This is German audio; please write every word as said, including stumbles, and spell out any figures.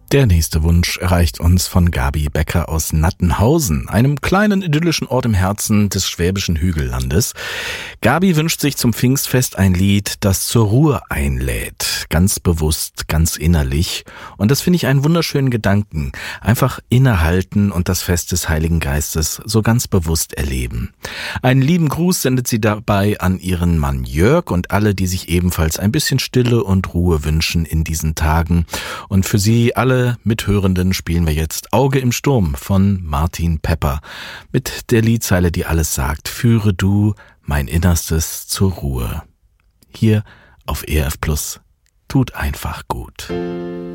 Der nächste Wunsch erreicht uns von Gabi Becker aus Nattenhausen, einem kleinen idyllischen Ort im Herzen des schwäbischen Hügellandes. Gabi wünscht sich zum Pfingstfest ein Lied, das zur Ruhe einlädt, ganz bewusst, ganz innerlich. Und das finde ich einen wunderschönen Gedanken. Einfach innehalten und das Fest des Heiligen Geistes so ganz bewusst erleben. Einen lieben Gruß sendet sie dabei an ihren Mann Jörg und alle, die sich ebenfalls ein bisschen Stille und Ruhe wünschen in diesen Tagen. Und für sie alle Mithörenden spielen wir jetzt Auge im Sturm von Martin Pepper mit der Liedzeile, die alles sagt: Führe du mein Innerstes zur Ruhe. Hier auf E R F Plus. Tut einfach gut.